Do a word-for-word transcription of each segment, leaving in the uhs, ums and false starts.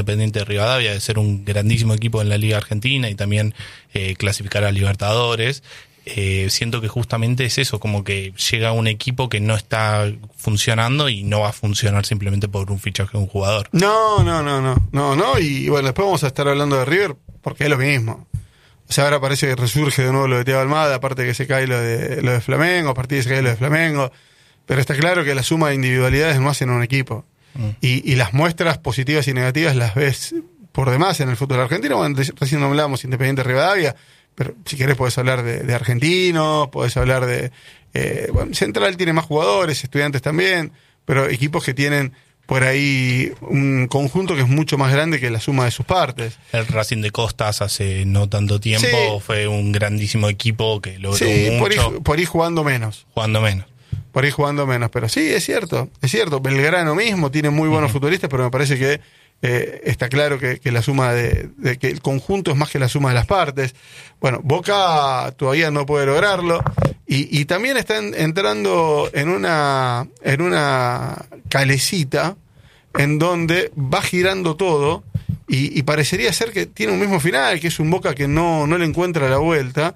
Independiente de Rivadavia, de ser un grandísimo equipo en la Liga Argentina y también eh, clasificar a Libertadores. Eh, siento que justamente es eso, como que llega un equipo que no está funcionando y no va a funcionar simplemente por un fichaje de un jugador. No, no, no, no, no, no, y bueno, después vamos a estar hablando de River, porque es lo mismo. O sea, ahora parece que resurge de nuevo lo de Thiago Almada, aparte que se cae lo de lo de Flamengo, a partir de se cae lo de Flamengo, pero está claro que la suma de individualidades no hacen un equipo. Mm. Y, y las muestras positivas y negativas las ves por demás en el fútbol argentino. Bueno, recién hablábamos Independiente Rivadavia, pero si querés podés hablar de, de Argentinos, podés hablar de... Eh, bueno, Central tiene más jugadores, Estudiantes también, pero equipos que tienen por ahí un conjunto que es mucho más grande que la suma de sus partes. El Racing de Costas hace no tanto tiempo sí. fue un grandísimo equipo que logró sí, mucho. Por ahí, por ahí jugando menos. Jugando menos. Por ahí jugando menos, pero sí, es cierto, es cierto. Belgrano mismo tiene muy buenos uh-huh. futbolistas, pero me parece que Eh, está claro que, que la suma de, de que el conjunto es más que la suma de las partes. Bueno, Boca todavía no puede lograrlo y, y también están entrando en una en una calecita en donde va girando todo y, y parecería ser que tiene un mismo final, que es un Boca que no, no le encuentra la vuelta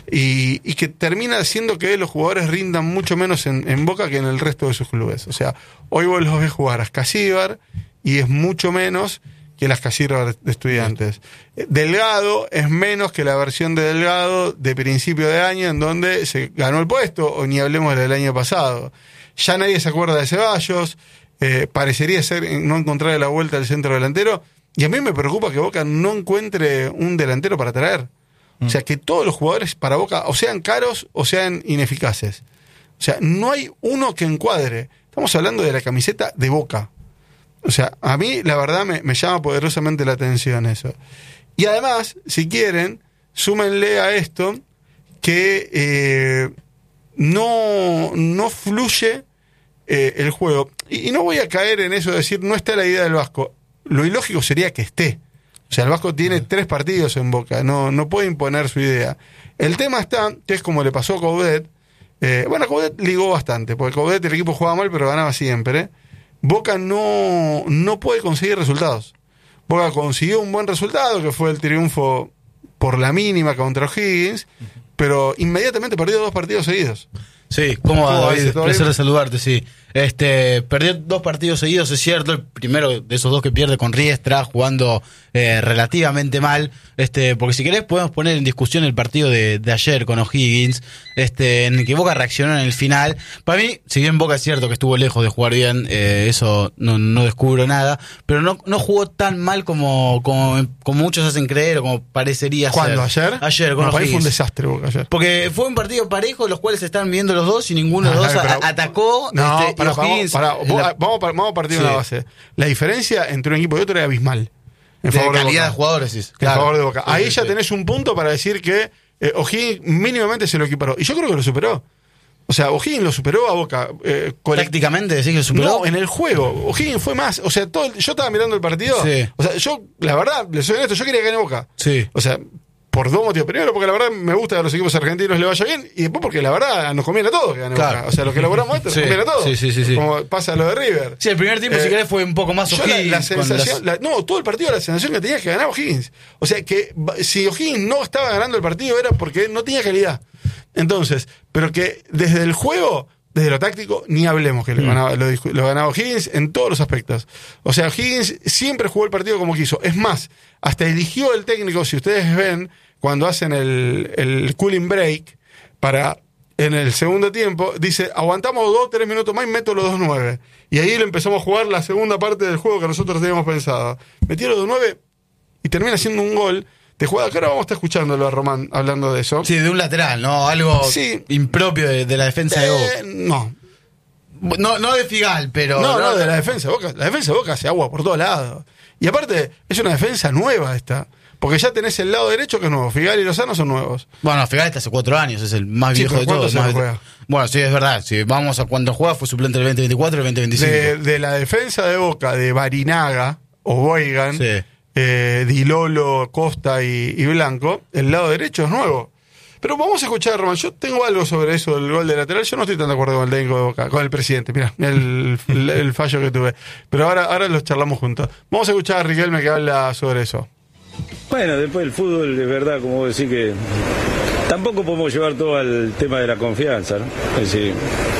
y, y que termina haciendo que los jugadores rindan mucho menos en, en Boca que en el resto de sus clubes. O sea, hoy vos los ves jugar a Ascasíbar y es mucho menos que las Casirras de Estudiantes. Delgado es menos que la versión de Delgado de principio de año en donde se ganó el puesto, o ni hablemos del año pasado. Ya nadie se acuerda de Ceballos, eh, parecería ser no encontrar la vuelta al centro delantero, y a mí me preocupa que Boca no encuentre un delantero para traer. Mm. O sea, que todos los jugadores para Boca o sean caros o sean ineficaces. O sea, no hay uno que encuadre. Estamos hablando de la camiseta de Boca. O sea, a mí la verdad me, me llama poderosamente la atención eso. Y además, si quieren, súmenle a esto que eh, no, no fluye eh, el juego. Y, y no voy a caer en eso de decir no está la idea del Vasco. Lo ilógico sería que esté. O sea, el Vasco tiene tres partidos en Boca, no, no puede imponer su idea. El tema está, que es como le pasó a Coudet. Eh, bueno, Coudet ligó bastante, porque Coudet el equipo jugaba mal, pero ganaba siempre, ¿eh? Boca no, no puede conseguir resultados. Boca consiguió un buen resultado, que fue el triunfo por la mínima contra O'Higgins, pero inmediatamente perdió dos partidos seguidos. Sí, ¿cómo va, David? Placer de saludarte, sí. Este, perdió dos partidos seguidos, es cierto, el primero de esos dos que pierde con Riestra, jugando eh, relativamente mal, este, porque si querés podemos poner en discusión el partido de, de ayer con O'Higgins, este, en el que Boca reaccionó en el final. Para mí, si bien Boca es cierto que estuvo lejos de jugar bien, eh, eso no, no descubro nada, pero no, no jugó tan mal como, como, como muchos hacen creer o como parecería ser. ¿Cuándo? ¿Ayer? Ayer, con no, O'Higgins. Para mí fue un desastre Boca ayer. Porque fue un partido parejo, los cuales se están viendo los dos y ninguno de los dos pero, atacó. No, este, para, vamos, para, la... vamos, vamos a partir de sí. una base. La diferencia entre un equipo y otro es abismal. En favor de calidad de, de jugadores, sí. Claro. En favor de Boca. Sí, Ahí sí, ya sí. tenés un punto para decir que eh, O'Higgins mínimamente se lo equiparó. Y yo creo que lo superó. O sea, O'Higgins lo superó a Boca. Eh, ¿Tácticamente decís que lo superó? No, en el juego. O'Higgins fue más. O sea, todo el, yo estaba mirando el partido. Sí. O sea, yo, la verdad, les soy honesto, yo quería que gane Boca. Sí. O sea, por dos motivos. Primero, porque la verdad me gusta que a los equipos argentinos le vaya bien. Y después, porque la verdad nos conviene a todos que gane claro. Boca. O sea, los que elaboramos esto sí. nos conviene a todos. Sí, sí, sí, sí. Como pasa lo de River. Sí, el primer tiempo, eh, si querés, fue un poco más O'Higgins. La, la sensación, las... la, no, todo el partido, la sensación que tenía es que ganaba O'Higgins. O sea, que si O'Higgins no estaba ganando el partido era porque no tenía calidad. Entonces, pero que desde el juego, desde lo táctico, ni hablemos que mm. lo, ganaba, lo, lo ganaba O'Higgins en todos los aspectos. O sea, O'Higgins siempre jugó el partido como quiso. Es más, hasta eligió el técnico, si ustedes ven, cuando hacen el, el cooling break, para en el segundo tiempo, dice, aguantamos dos, tres minutos más y meto los dos nueve. Y ahí le empezamos a jugar la segunda parte del juego que nosotros teníamos pensado. Metió los dos nueve y termina haciendo un gol de jugada que ahora vamos a estar escuchándolo a Román hablando de eso. Sí, de un lateral, ¿no? Algo sí. impropio de, de la defensa eh, de Boca. No. No, no de Figal, pero... No, no, no, de la defensa de Boca. La defensa de Boca hace agua por todos lados. Y aparte, es una defensa nueva esta. Porque ya tenés el lado derecho que es nuevo. Figal y Lozano son nuevos. Bueno, Figal está hace cuatro años, es el más sí, viejo de todos. Se juega? Bueno, sí, es verdad. Si vamos a cuando juega, fue suplente del veinte veinticuatro y el veinte veinticinco. De, de la defensa de Boca, de Barinaga o Boigan, sí. eh, Di Lolo, Costa y, y Blanco, el lado derecho es nuevo. Pero vamos a escuchar, Román, yo tengo algo sobre eso, el gol de lateral. Yo no estoy tan de acuerdo con el técnico de Boca, con el presidente, mirá, el, el, el fallo que tuve. Pero ahora, ahora los charlamos juntos. Vamos a escuchar a Riquelme que habla sobre eso. Bueno, después el fútbol, es verdad, como vos decís, que tampoco podemos llevar todo al tema de la confianza, ¿no? Es decir,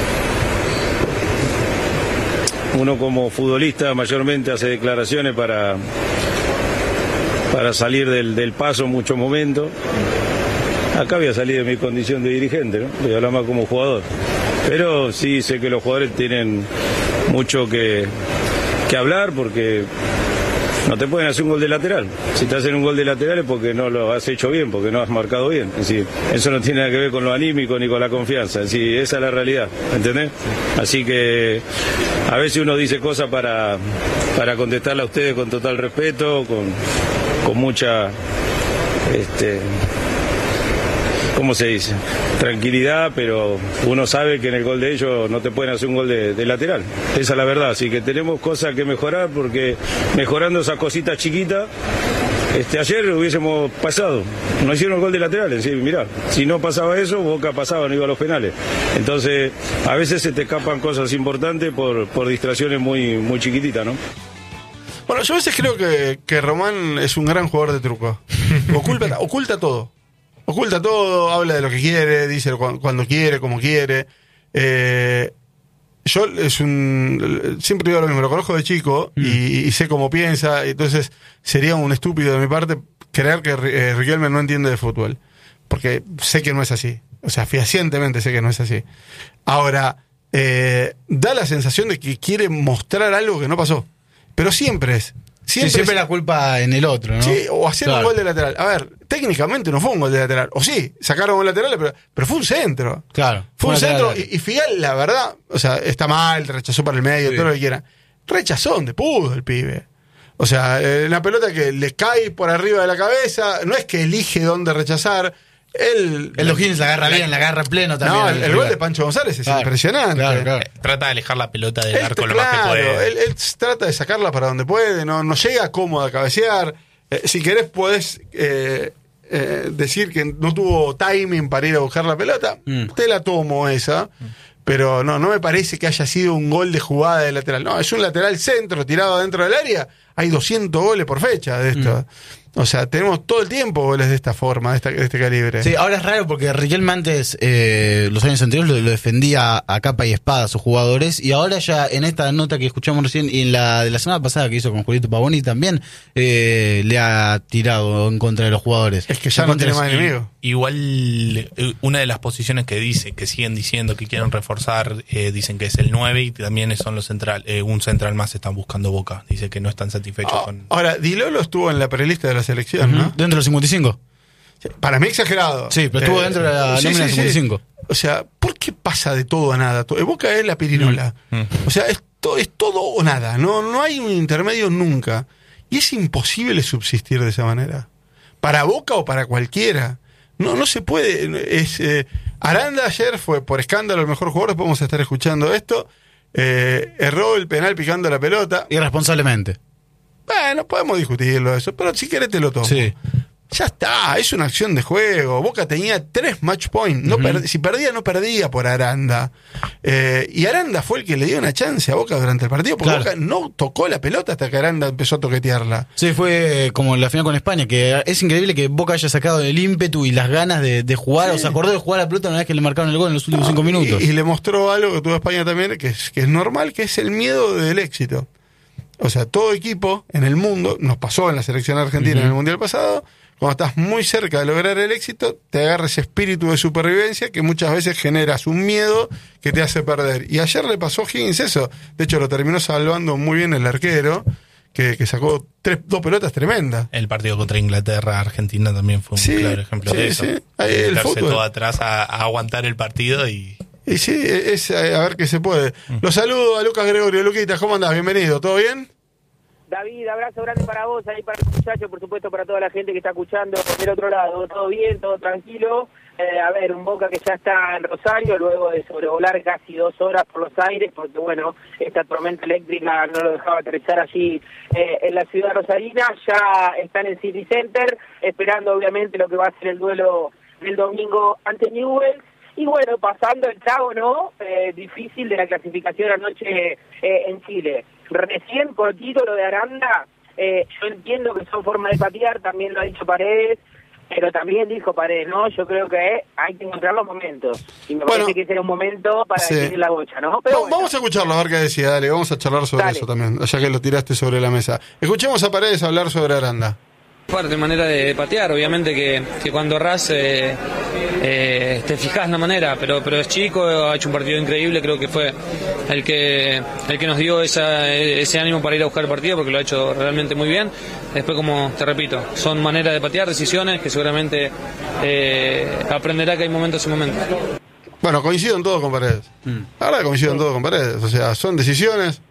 uno como futbolista mayormente hace declaraciones para, para salir del, del paso en muchos momentos. Acá voy a salir de mi condición de dirigente, ¿no? Voy a hablar más como jugador. Pero sí sé que los jugadores tienen mucho que, que hablar porque no te pueden hacer un gol de lateral. Si te hacen un gol de lateral es porque no lo has hecho bien, porque no has marcado bien. Es decir, eso no tiene nada que ver con lo anímico ni con la confianza. Es decir, esa es la realidad, ¿entendés? Así que a veces uno dice cosas para, para contestarle a ustedes con total respeto, con, con mucha... Este, ¿cómo se dice? Tranquilidad, pero uno sabe que en el gol de ellos no te pueden hacer un gol de, de lateral. Esa es la verdad, así que tenemos cosas que mejorar porque mejorando esas cositas chiquitas, este, ayer hubiésemos pasado. No hicieron el gol de lateral, es decir, mirá, si no pasaba eso, Boca pasaba, no iba a los penales. Entonces, a veces se te escapan cosas importantes por, por distracciones muy, muy chiquititas, ¿no? Bueno, yo a veces creo que, que Román es un gran jugador de truco. Oculta, oculta todo. Oculta todo, habla de lo que quiere, dice cuando quiere, como quiere. Eh, yo es un siempre digo lo mismo, lo conozco de chico mm. y, y sé cómo piensa, entonces sería un estúpido de mi parte creer que eh, Riquelme no entiende de fútbol, porque sé que no es así, o sea, fehacientemente sé que no es así. Ahora, eh, da la sensación de que quiere mostrar algo que no pasó, pero siempre es. Siempre, sí, siempre es la culpa en el otro, ¿no? Sí, o hacer claro. un gol de lateral. A ver, técnicamente no fue un gol de lateral. O sí, sacaron un lateral, pero, pero fue un centro. Claro. Fue un lateral, centro lateral. y, y Figal, la verdad, o sea, está mal, rechazó para el medio, sí. todo lo que quiera. Rechazó donde pudo el pibe. O sea, eh, una pelota que le cae por arriba de la cabeza, no es que elige dónde rechazar. Él, el O'Higgins la agarra bien, la agarra pleno también. No, el, el gol de Pancho González es claro, impresionante. Claro, claro. Trata de alejar la pelota del él, arco lo claro, más que puede. Él, él trata de sacarla para donde puede, no, no llega cómodo a cabecear. Eh, si querés podés eh, eh, decir que no tuvo timing para ir a buscar la pelota, mm. te la tomo esa. Mm. Pero no, no me parece que haya sido un gol de jugada de lateral. No, es un lateral centro tirado adentro del área. Hay doscientos goles por fecha de esto. Mm. O sea, tenemos todo el tiempo goles de esta forma, de, esta, de este calibre. Sí, ahora es raro porque Riquelme antes, eh, los años anteriores, lo, lo defendía a capa y espada a sus jugadores. Y ahora ya en esta nota que escuchamos recién y en la de la semana pasada que hizo con Julito Pavoni también eh, le ha tirado en contra de los jugadores. Es que ya no tiene más enemigo. Igual, una de las posiciones que dice, que siguen diciendo que quieren reforzar, eh, dicen que es el nueve y también son los central, eh, un central más están buscando Boca. Dice que no están satisfechos oh, con... Ahora, Di Lolo estuvo en la prelista de la selección, ¿no? Uh-huh. Dentro de los cincuenta y cinco. Para mí exagerado. Sí, pero estuvo eh, dentro de la sí, nómina sí, cincuenta y cinco. Sí. O sea, ¿por qué pasa de todo a nada? Boca es la pirinola. Mm. O sea, es, to, es todo o nada. No, no hay un intermedio nunca. Y es imposible subsistir de esa manera. Para Boca o para cualquiera. No, no se puede. Es, eh, Aranda ayer fue por escándalo el mejor jugador. Después vamos a estar escuchando esto. Eh, erró el penal picando la pelota. Irresponsablemente. Bueno, podemos discutirlo eso, pero si querés te lo tomo. Sí. Ya está, es una acción de juego. Boca tenía tres match points. No uh-huh. per- si perdía, no perdía por Aranda. Eh, y Aranda fue el que le dio una chance a Boca durante el partido, porque claro. Boca no tocó la pelota hasta que Aranda empezó a toquetearla. Sí, fue como en la final con España, que es increíble que Boca haya sacado el ímpetu y las ganas de, de jugar, sí. o se acordó de jugar la pelota una vez que le marcaron el gol en los últimos no, cinco minutos. Y, y le mostró algo que tuvo España también, que es, que es normal, que es el miedo del éxito. O sea, todo equipo en el mundo, nos pasó en la selección argentina uh-huh. en el Mundial pasado, cuando estás muy cerca de lograr el éxito, te agarra ese espíritu de supervivencia que muchas veces generas un miedo que te hace perder. Y ayer le pasó a Higgins eso. De hecho, lo terminó salvando muy bien el arquero, que, que sacó tres, dos pelotas tremendas. El partido contra Inglaterra, Argentina también fue un sí, claro ejemplo sí, de eso. Sí. Ahí el Meterse fútbol. todo atrás a, a aguantar el partido y... Y sí, es a ver qué se puede. Mm. Los saludo a Lucas Gregorio. Luquita, ¿cómo andás? Bienvenido, ¿todo bien? David, abrazo grande para vos, ahí para los muchachos, por supuesto para toda la gente que está escuchando del otro lado. Todo bien, todo tranquilo. Eh, a ver, un Boca que ya está en Rosario, luego de sobrevolar casi dos horas por los aires, porque bueno, esta tormenta eléctrica no lo dejaba aterrizar allí eh, en la ciudad rosarina. Ya están en City Center, esperando obviamente lo que va a ser el duelo del domingo ante Newell's. Y bueno, pasando el trago, ¿no? Eh, difícil de la clasificación anoche eh, en Chile. Recién, cortito lo de Aranda, eh, yo entiendo que son formas de patear, también lo ha dicho Paredes, pero también dijo Paredes, ¿no? Yo creo que hay que encontrar los momentos. Y me bueno, parece que ese era un momento para sí. definir la bocha, ¿no? Pero no, bueno. Vamos a escucharlo, a ver qué decía, dale, vamos a charlar sobre Dale. eso también, ya que lo tiraste sobre la mesa. Escuchemos a Paredes hablar sobre Aranda. Parte manera de patear, obviamente que, que cuando errás eh, eh, te fijas la manera, pero pero es chico, ha hecho un partido increíble, creo que fue el que el que nos dio esa, ese ánimo para ir a buscar el partido, porque lo ha hecho realmente muy bien. Después, como te repito, son maneras de patear, decisiones que seguramente eh, aprenderá que hay momentos y momentos. Bueno, coincido en todo con Paredes. Mm. La verdad coincido en todo con Paredes, o sea, son decisiones.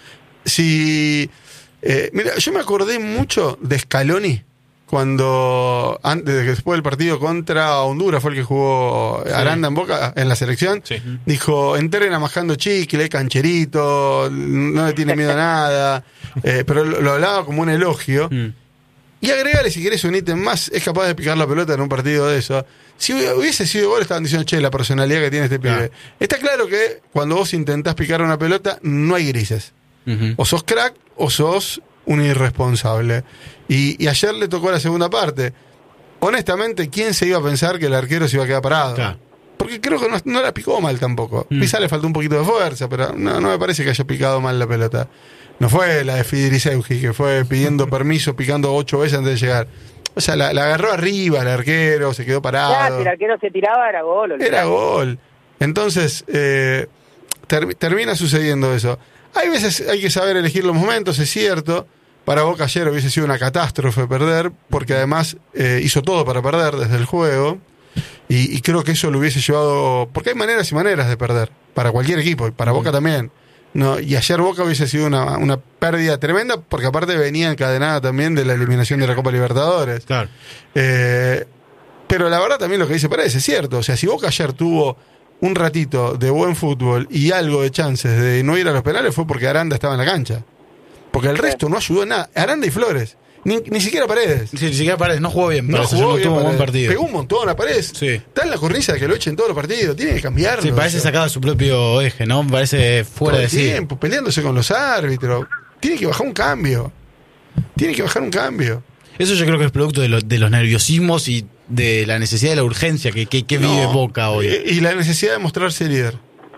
Si eh, mira, yo me acordé mucho de Scaloni. Cuando, antes de que después del partido contra Honduras, fue el que jugó Aranda sí. en Boca, en la selección, sí. dijo, entrena majando chicle, cancherito, no le tiene miedo a nada, eh, pero lo, lo hablaba como un elogio. Mm. Y agregale, si querés un ítem más, es capaz de picar la pelota en un partido de eso. Si hubiese sido gol, estaban diciendo, che, la personalidad que tiene este pibe. Claro. Está claro que cuando vos intentás picar una pelota, no hay grises. Uh-huh. O sos crack, o sos un irresponsable. Y, y ayer le tocó la segunda parte. Honestamente, ¿quién se iba a pensar que el arquero se iba a quedar parado? Claro. Porque creo que no, no la picó mal tampoco. Mm. Quizá le faltó un poquito de fuerza, pero no, no me parece que haya picado mal la pelota. No fue la de Fidrisewski, que fue pidiendo permiso, picando ocho veces antes de llegar. O sea, la, la agarró arriba el arquero, se quedó parado. Ya, si el arquero se tiraba, era gol. Era era gol. Entonces, eh, ter, termina sucediendo eso. Hay veces hay que saber elegir los momentos, es cierto. Para Boca ayer hubiese sido una catástrofe perder, porque además eh, hizo todo para perder desde el juego, y, y creo que eso lo hubiese llevado, porque hay maneras y maneras de perder, para cualquier equipo, y para Boca también. No, y ayer Boca hubiese sido una, una pérdida tremenda, porque aparte venía encadenada también de la eliminación de la Copa Libertadores. Claro. Eh, pero la verdad también lo que dice Paredes es cierto, o sea, si Boca ayer tuvo un ratito de buen fútbol y algo de chances de no ir a los penales, fue porque Aranda estaba en la cancha. Porque el resto no ayudó en nada. Aranda y Flores. Ni, ni siquiera Paredes. Sí, ni siquiera Paredes. No jugó bien. No jugó bien. Tuvo un buen partido. Pegó un montón a Paredes. Sí. Está en la cornisa de que lo echen todos los partidos. Tiene que cambiarlo. Sí, parece eso. Sacado de su propio eje, ¿no? Parece fuera de sí. Todo el tiempo, peleándose con los árbitros. Tiene que bajar un cambio. Tiene que bajar un cambio. Eso yo creo que es producto de, lo, de los nerviosismos y de la necesidad de la urgencia que, que, que no, vive Boca hoy. Y, y la necesidad de mostrarse líder.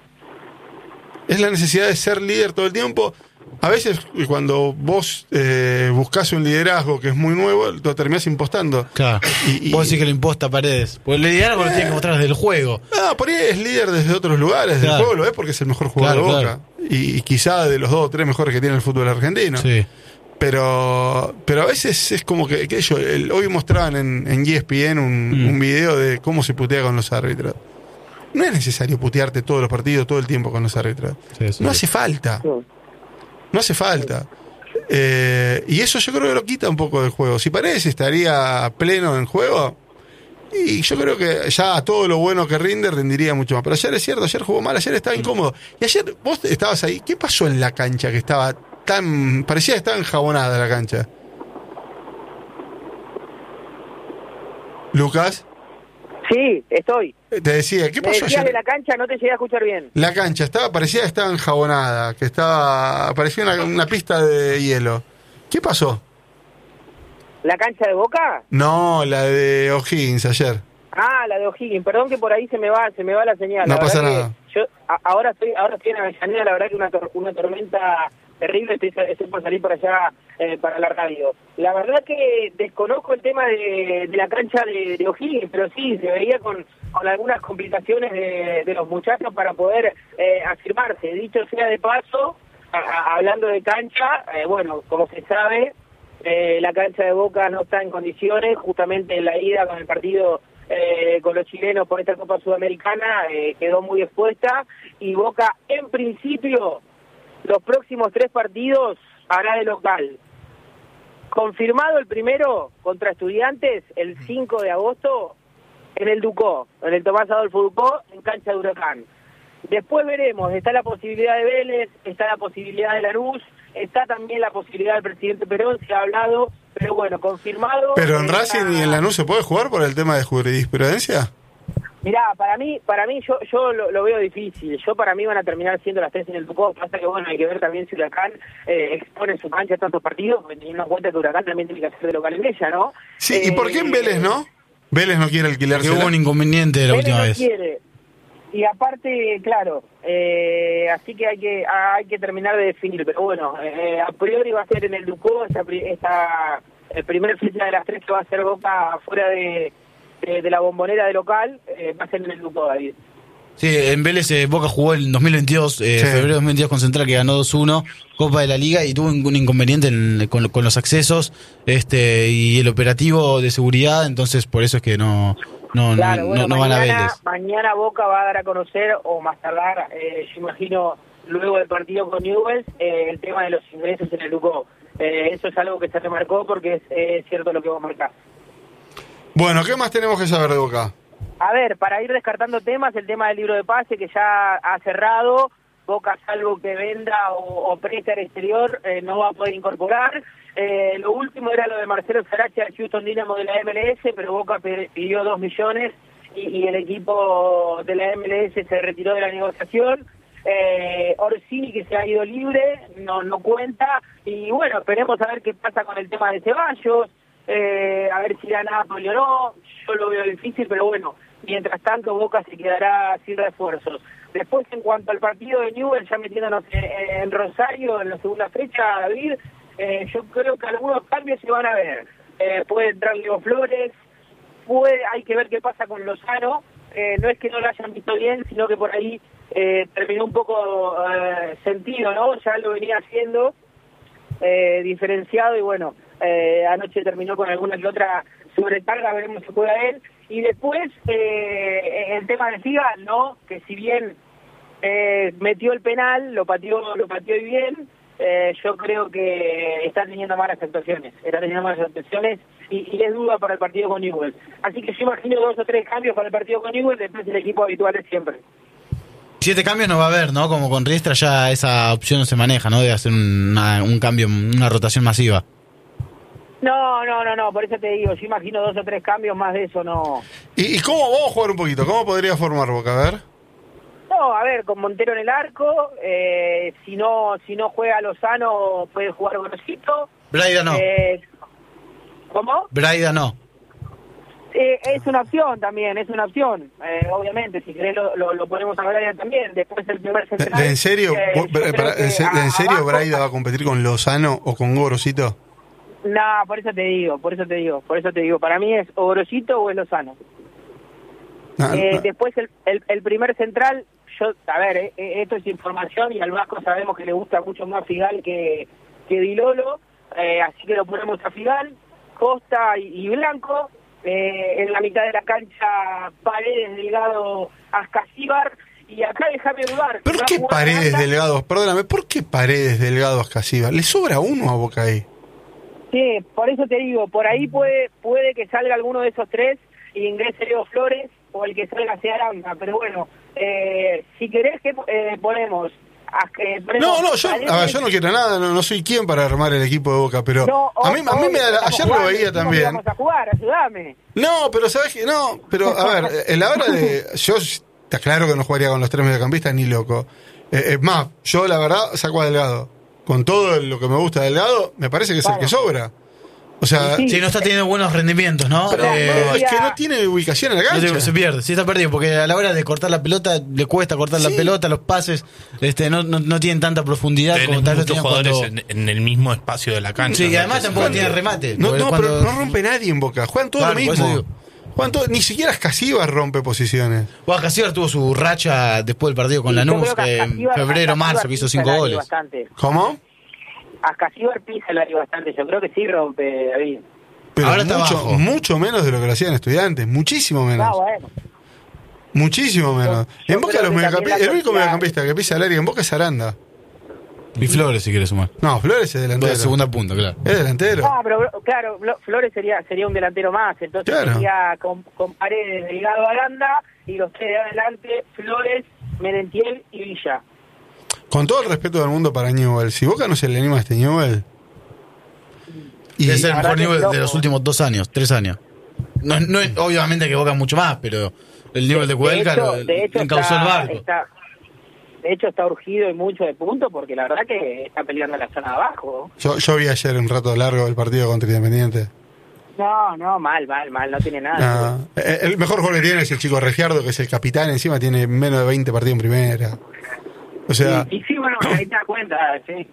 Es la necesidad de ser líder todo el tiempo. A veces cuando vos eh, buscás un liderazgo que es muy nuevo, lo terminás impostando. Claro. Y, y, vos decís que lo imposta Paredes. Porque el liderazgo eh, lo tiene que mostrar desde el juego. No, por ahí es líder desde otros lugares. Desde claro. el juego lo es porque es el mejor jugador claro, de Boca. Claro. Y, y quizá de los dos o tres mejores que tiene el fútbol argentino. Sí. Pero pero a veces es como que, que ellos, el, hoy mostraban en, en E S P N un, mm. un video de cómo se putea con los árbitros. No es necesario putearte todos los partidos, todo el tiempo con los árbitros. Sí, no hace falta. No hace falta. Eh, y eso yo creo que lo quita un poco del juego. Si Paredes estaría pleno en el juego, y yo creo que ya todo lo bueno que rinde, rendiría mucho más. Pero ayer es cierto, ayer jugó mal, ayer estaba incómodo. Y ayer vos estabas ahí. ¿Qué pasó en la cancha que estaba tan... parecía que estaba enjabonada la cancha? ¿Lucas? Sí, estoy. Te decía, ¿qué pasó ayer? de la cancha, no te llegué a escuchar bien. La cancha estaba, parecía que estaba enjabonada, que estaba, parecía una, una pista de hielo. ¿Qué pasó? ¿La cancha de Boca? No, la de O'Higgins ayer. Ah, la de O'Higgins. Perdón que por ahí se me va, se me va la señal. No la pasa nada. Yo a, ahora estoy, ahora estoy en Avellaneda, la verdad que una tor- una tormenta terrible, estoy, estoy por salir para allá eh, para la radio. La verdad que desconozco el tema de, de la cancha de, de O'Higgins, pero sí, se veía con, con algunas complicaciones de, de los muchachos para poder eh, afirmarse. Dicho sea de paso, a, a, hablando de cancha, eh, bueno, como se sabe, eh, la cancha de Boca no está en condiciones, justamente en la ida con el partido eh, con los chilenos por esta Copa Sudamericana eh, quedó muy expuesta, y Boca en principio los próximos tres partidos hará de local. Confirmado el primero contra Estudiantes el cinco de agosto en el Ducó, en el Tomás Adolfo Ducó, en cancha de Huracán. Después veremos, está la posibilidad de Vélez, está la posibilidad de Lanús, está también la posibilidad del presidente Perón, se ha hablado pero bueno, confirmado. Pero en eh, Racing y en Lanús se puede jugar por el tema de jurisprudencia. Mirá, para mí, para mí yo yo lo, lo veo difícil. Yo para mí van a terminar siendo las tres en el Tucó. Pasa que bueno, hay que ver también si Huracán eh, expone su cancha a tantos partidos, porque teniendo en cuenta que Huracán también tiene que hacer de local en ella, ¿no? Sí, eh, ¿y por qué en Vélez no? Vélez no quiere alquilarse. Hubo un inconveniente la Vélez última no vez. quiere. Y aparte, claro, eh, así que hay que hay que terminar de definir. Pero bueno, eh, a priori va a ser en el Tucó esta, esta el primer fecha de las tres que va a ser Boca fuera de De, de la Bombonera de local, eh, va a ser en el grupo, David. Sí, en Vélez eh, Boca jugó el dos mil veintidós, eh, Sí. febrero de dos mil veintidós con Central, que ganó dos uno, Copa de la Liga, y tuvo un, un inconveniente en- con, con los accesos este y el operativo de seguridad, entonces por eso es que no no, Claro, no, bueno, no, no van a mañana, Vélez. mañana Boca va a dar a conocer, o más tardar, eh, yo imagino, luego del partido con Newell's, eh, el tema de los ingresos en el grupo. Eh, eso es algo que se remarcó porque es eh, cierto lo que vos marcás. Bueno, ¿qué más tenemos que saber de Boca? A ver, para ir descartando temas, el tema del libro de pase que ya ha cerrado, Boca salvo que venda o, o preste al exterior, eh, no va a poder incorporar. Eh, lo último era lo de Marcelo Sarache al Houston Dynamo de la M L S, pero Boca pidió dos millones y, y el equipo de la M L S se retiró de la negociación. Eh, Orsini, que se ha ido libre, no, no cuenta. Y bueno, esperemos a ver qué pasa con el tema de Ceballos. Eh, a ver si da Napoli o no, yo lo veo difícil, pero bueno, mientras tanto Boca se quedará sin refuerzos. Después, en cuanto al partido de Newell's, ya metiéndonos en, en Rosario, en la segunda fecha, David, eh, yo creo que algunos cambios se van a ver. Eh, puede entrar Leo Flores, puede, hay que ver qué pasa con Lozano, eh, no es que no lo hayan visto bien, sino que por ahí eh, terminó un poco eh, sentido, ¿no? Ya lo venía haciendo, eh, diferenciado, y bueno, Eh, anoche terminó con alguna que otra sobrecarga, veremos si juega él. Y después eh, el tema de Figal, ¿no? Que si bien eh, metió el penal, lo pateó, lo pateó bien, eh, yo creo que está teniendo malas actuaciones, está teniendo malas actuaciones y, y es duda para el partido con Newell's. Así que yo imagino dos o tres cambios para el partido con Newell's, después el equipo habitual es siempre. Siete cambios no va a haber, ¿no? Como con Riestra ya esa opción no se maneja, ¿no? De hacer una, un cambio, una rotación masiva. No, no, no, no, por eso te digo, yo imagino dos o tres cambios, más de eso no. ¿Y, y cómo vamos a jugar un poquito? ¿Cómo podría formar Boca? A ver. No, a ver, con Montero en el arco, eh, si no si no juega Lozano, puede jugar Gorosito. Braida no. Eh, ¿Cómo? Braida no. Eh, es una opción también, es una opción, eh, obviamente, si querés lo, lo, lo ponemos a Braida también, después el primer ¿De, central. de en serio, eh, vos- yo creo para- que en, se- a- de en serio abajo- Braida va a competir con Lozano o con Gorosito? No, por eso te digo, por eso te digo, por eso te digo, para mí es o Gorosito o es Lozano. No, Eh, no. después el, el, el primer central, yo, a ver, eh, eh, esto es información y al Vasco sabemos que le gusta mucho más Figal que, que Dilolo, eh, así que lo ponemos a Figal, Costa y, y Blanco, eh, en la mitad de la cancha Paredes, Delgado, Ascasíbar, y acá déjame dudar. ¿Por va a qué jugar Paredes Aranda. Delgados? Perdóname, ¿por qué Paredes Delgados Casiva? ¿Le sobra uno a Boca ahí? Sí, por eso te digo, por ahí puede puede que salga alguno de esos tres y ingrese Leo Flores, o el que salga sea Aranda, pero bueno, eh, si querés que eh, ponemos... a que ponemos No, no, yo, a ver, Paredes- yo no quiero nada, no, no soy quien para armar el equipo de Boca, pero No, a mí, a mí me da, la- estamos ayer lo jugando, veía dijimos que también. Vamos a jugar, ayúdame. No, pero sabes que no, pero a ver, en la hora de, yo está claro que no jugaría con los tres mediocampistas ni loco. Eh, es más, yo la verdad saco a Delgado. Con todo lo que me gusta de Delgado, me parece que es el Claro. que sobra. O sea, Sí. Sí, no está teniendo buenos rendimientos, ¿no? pero Eh, no, es que no tiene ubicación en la no cancha. te- se pierde, sí está perdido, porque a la hora de cortar la pelota le cuesta cortar la Sí. pelota, los pases este no, no, no tienen tanta profundidad Tenés como tal vez muchos tenían jugadores cuando... en, en el mismo espacio de la cancha. Sí, y ¿no? además Que tampoco se- tiene remate. No, porque no, cuando- pero no rompe nadie en Boca. Juegan todo Claro, lo por eso mismo. digo. Juegan todo, ni siquiera Escasíbar rompe posiciones. Bueno, Casibar tuvo su racha después del partido con Sí, yo Lanús, creo que que en Ascasíbar- febrero, Ascasíbar marzo, que hizo pisa cinco el área goles. Bastante. ¿Cómo? Ascasíbar pisa el área bastante, yo creo que sí rompe, David. Pero Ahora está mucho, abajo. mucho menos de lo que lo hacían estudiantes, muchísimo menos. Ah, bueno. Muchísimo menos. yo en Boca creo los que mediocampistas, también el la único sociedad- mediocampista que pisa el área en Boca es Aranda. Y Flores, si quieres sumar. No, Flores es delantero. De segunda punta, claro. Es delantero. Ah, pero claro, Flo- Flores sería sería un delantero más, entonces Claro. sería con, con Paredes, Delgado, Aranda, y los tres de adelante, Flores, Merentiel y Villa. Con todo el respeto del mundo para Newell, si Boca no se le anima a este Newell, Y es el mejor nivel de los últimos dos años, tres años. No, no, obviamente que Boca mucho más, pero el nivel de, de Cudelca de hecho, lo, de hecho encauzó está, el barco. Está, de hecho está urgido y mucho de punto porque la verdad que está peleando en la zona de abajo. Yo, yo vi ayer un rato largo el partido contra Independiente. No, no, mal, mal, mal, no tiene nada. No. El mejor gol que tiene es el chico Regiardo, que es el capitán, encima tiene menos de veinte partidos en primera. O sea... Sí, y sí, bueno, ahí te das cuenta, sí.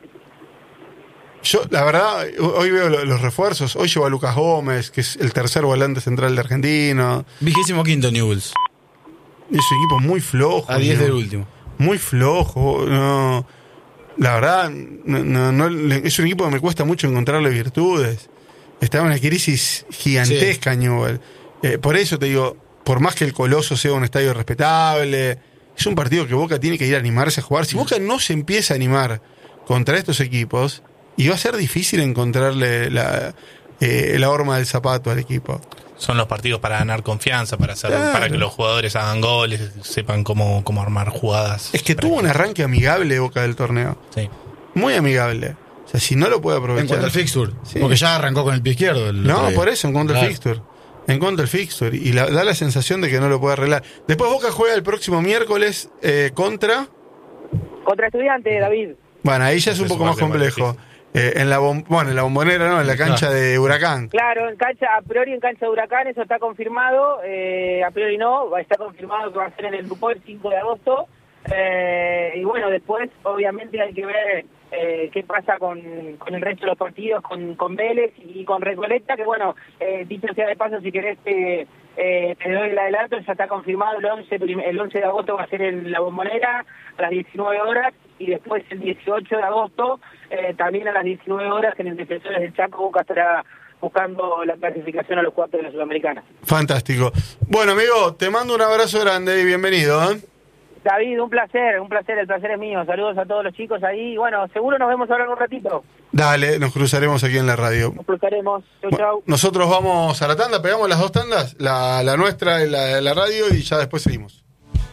Yo, la verdad, hoy veo los refuerzos. Hoy llevo a Lucas Gómez, que es el tercer volante central de Argentino. Vigésimo quinto Newell's. Y es un equipo muy flojo. A diez del último. Muy flojo. No, la verdad, no, no, no, es un equipo que me cuesta mucho encontrarle virtudes. Está en una crisis gigantesca, sí. Newell. Eh, por eso te digo, por más que el Coloso sea un estadio respetable, es un partido que Boca tiene que ir a animarse a jugar. Si Boca no se empieza a animar contra estos equipos, y va a ser difícil encontrarle la, eh, la horma del zapato al equipo. Son los partidos para ganar confianza, para hacer, claro. para que los jugadores hagan goles, sepan cómo, cómo armar jugadas. Es que tuvo un arranque amigable Boca del torneo. Sí. Muy amigable. O sea, si no lo puede aprovechar. En cuanto al fixture. Sí. Porque ya arrancó con el pie izquierdo. El no, por eso, en cuanto al claro. fixture. En cuanto al fixture. Y la, da la sensación de que no lo puede arreglar. Después Boca juega el próximo miércoles eh, contra... Contra Estudiantes, David. Bueno, ahí ya es un poco más complejo. Eh, en la bom- bueno, en la Bombonera, no, en la cancha claro. de Huracán. Claro, en cancha, a priori en cancha de Huracán, eso está confirmado. Eh, a priori no, está confirmado que va a ser en el grupo el cinco de agosto. Eh, y bueno, después obviamente hay que ver eh, qué pasa con, con el resto de los partidos, con, con Vélez y con Recoleta, que bueno, eh, dicho sea de paso, si querés te, eh, te doy el adelanto, ya está confirmado el once, el once de agosto va a ser en la Bombonera a las diecinueve horas, y después el dieciocho de agosto eh, también a las diecinueve horas en el Defensores del Chaco. Boca estará buscando la clasificación a los cuartos de la Sudamericana. Fantástico. Bueno, amigo, te mando un abrazo grande y bienvenido, ¿eh? David, un placer, un placer, el placer es mío. Saludos a todos los chicos ahí. Bueno, seguro nos vemos ahora en un ratito. Dale, nos cruzaremos aquí en la radio. Nos cruzaremos. Chau, bueno, chau. Nosotros vamos a la tanda, pegamos las dos tandas, la, la nuestra y la, la radio, y ya después seguimos.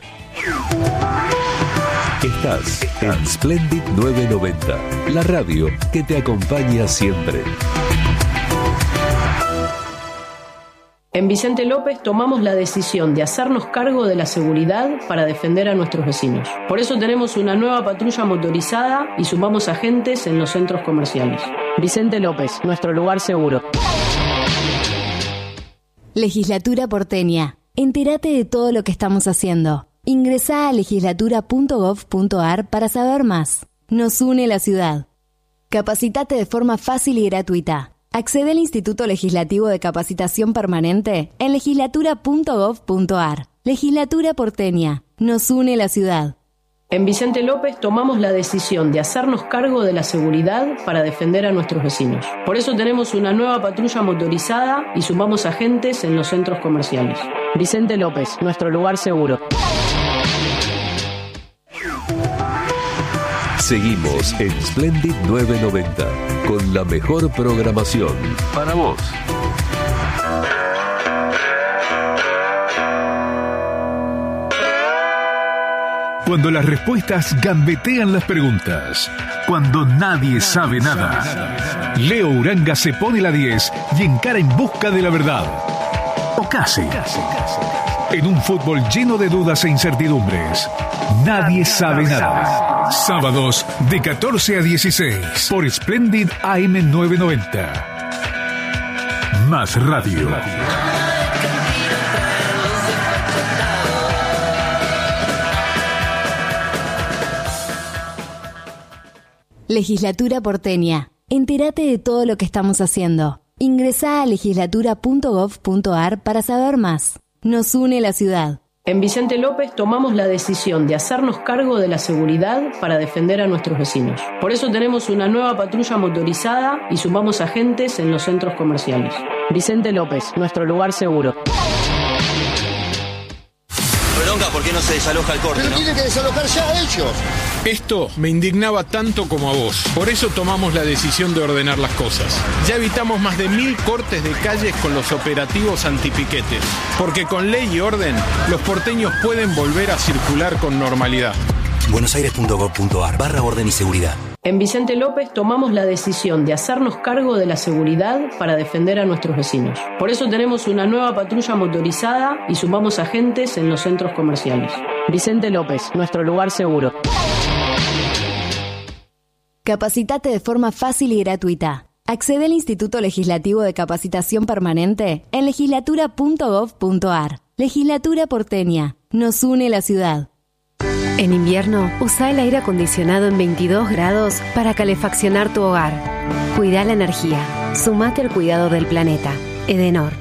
Estás en Splendid novecientos noventa, la radio que te acompaña siempre. En Vicente López tomamos la decisión de hacernos cargo de la seguridad para defender a nuestros vecinos. Por eso tenemos una nueva patrulla motorizada y sumamos agentes en los centros comerciales. Vicente López, nuestro lugar seguro. Legislatura porteña. Entérate de todo lo que estamos haciendo. Ingresá a legislatura punto gov punto ar para saber más. Nos une la ciudad. Capacitate de forma fácil y gratuita. Accede al Instituto Legislativo de Capacitación Permanente en legislatura punto gov punto ar. Legislatura porteña. Nos une la ciudad. En Vicente López tomamos la decisión de hacernos cargo de la seguridad para defender a nuestros vecinos. Por eso tenemos una nueva patrulla motorizada y sumamos agentes en los centros comerciales. Vicente López, nuestro lugar seguro. Seguimos en Splendid novecientos noventa con la mejor programación para vos. Cuando las respuestas gambetean las preguntas. Cuando nadie sabe nada. Leo Uranga se pone la diez y encara en busca de la verdad. O casi. En un fútbol lleno de dudas e incertidumbres. Nadie sabe nada. Sábados de catorce a dieciséis por Splendid A M novecientos noventa. Más radio. Legislatura porteña. Entérate de todo lo que estamos haciendo. Ingresá a legislatura punto gov punto ar para saber más. Nos une la ciudad. En Vicente López tomamos la decisión de hacernos cargo de la seguridad para defender a nuestros vecinos. Por eso tenemos una nueva patrulla motorizada y sumamos agentes en los centros comerciales. Vicente López, nuestro lugar seguro. Bronca, ¿por qué no se desaloja el corte? Pero ¿no? tiene que desalojar ya ellos. Esto me indignaba tanto como a vos. Por eso tomamos la decisión de ordenar las cosas. Ya evitamos más de mil cortes de calles con los operativos antipiquetes. Porque con ley y orden, los porteños pueden volver a circular con normalidad. buenosaires punto gov punto ar barra orden y seguridad. En Vicente López tomamos la decisión de hacernos cargo de la seguridad para defender a nuestros vecinos. Por eso tenemos una nueva patrulla motorizada y sumamos agentes en los centros comerciales. Vicente López, nuestro lugar seguro. Capacitate de forma fácil y gratuita. Accede al Instituto Legislativo de Capacitación Permanente en legislatura punto gov punto ar. Legislatura porteña. Nos une la ciudad. En invierno, usa el aire acondicionado en veintidós grados para calefaccionar tu hogar. Cuida la energía. Sumate al cuidado del planeta. Edenor.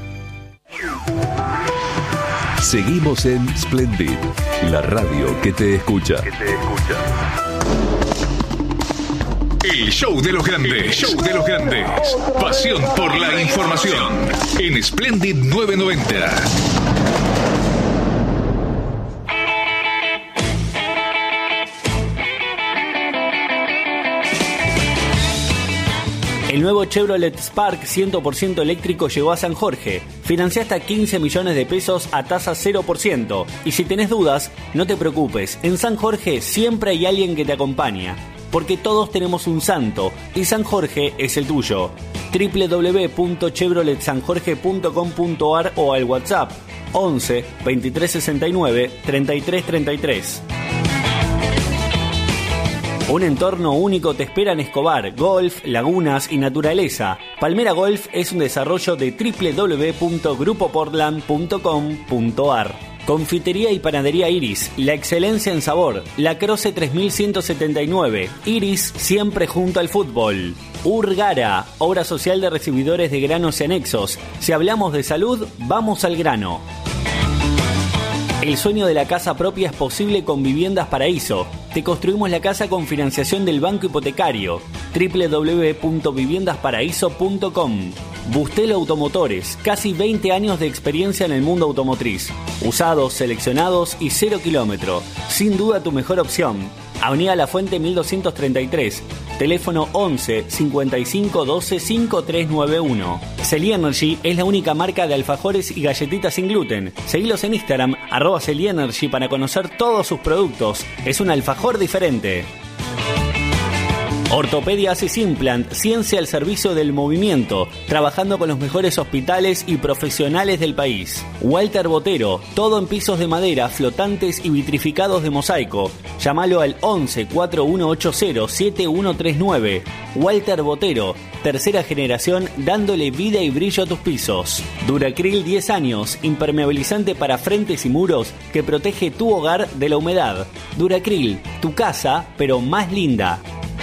Seguimos en Splendid, la radio que te escucha. Que te escucha. El show de los grandes. El show de los grandes. Pasión por la información. En Splendid novecientos noventa. El nuevo Chevrolet Spark cien por ciento eléctrico llegó a San Jorge. Financia hasta quince millones de pesos a tasa cero por ciento. Y si tenés dudas, no te preocupes. En San Jorge siempre hay alguien que te acompaña. Porque todos tenemos un santo y San Jorge es el tuyo. doble u doble u doble u punto chevrolet san jorge punto com punto ar o al WhatsApp once veintitrés sesenta y nueve treinta y tres treinta y tres. Un entorno único te espera en Escobar, golf, lagunas y naturaleza. Palmera Golf es un desarrollo de doble u doble u doble u punto grupo portland punto com punto ar. Confitería y panadería Iris, la excelencia en sabor. La Croce tres mil ciento setenta y nueve. Iris, siempre junto al fútbol. Urgara, obra social de recibidores de granos y anexos. Si hablamos de salud, vamos al grano. El sueño de la casa propia es posible con Viviendas Paraíso. Te construimos la casa con financiación del Banco Hipotecario. doble u doble u doble u punto viviendas paraíso punto com. Bustelo Automotores, casi veinte años de experiencia en el mundo automotriz. Usados, seleccionados y cero kilómetro. Sin duda tu mejor opción. Avenida La Fuente mil doscientos treinta y tres. Teléfono once cincuenta y cinco doce cincuenta y tres noventa y uno. Celi Energy es la única marca de alfajores y galletitas sin gluten. Seguilos en Instagram, arroba Celi Energy, para conocer todos sus productos. Es un alfajor diferente. Ortopedia Asis Implant, ciencia al servicio del movimiento, trabajando con los mejores hospitales y profesionales del país. Walter Botero, todo en pisos de madera, flotantes y vitrificados de mosaico. Llámalo al once cuatro uno ocho cero siete uno tres nueve. Walter Botero, tercera generación, dándole vida y brillo a tus pisos. Duracril diez años, impermeabilizante para frentes y muros que protege tu hogar de la humedad. Duracril, tu casa, pero más linda.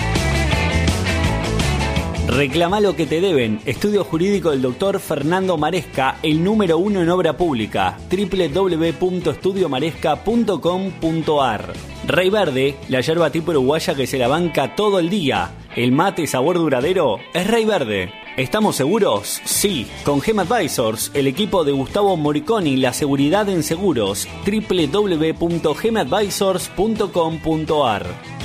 Reclama lo que te deben. Estudio jurídico del doctor Fernando Maresca, el número uno en obra pública. doble u doble u doble u punto estudio maresca punto com punto ar. Rey Verde, la yerba tipo uruguaya que se la banca todo el día. El mate sabor duradero es Rey Verde. ¿Estamos seguros? Sí. Con Gem Advisors, el equipo de Gustavo Moriconi, la seguridad en seguros. doble u doble u doble u punto gem advisors punto com punto ar.